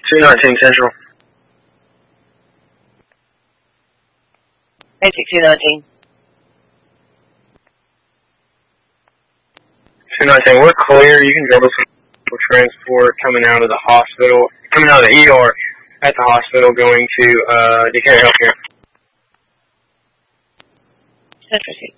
219 Central. Thank you, 219. 219, we're clear. You can drop us a transport coming out of the hospital, coming out of the ER at the hospital going to Decatur Healthcare. Central 6.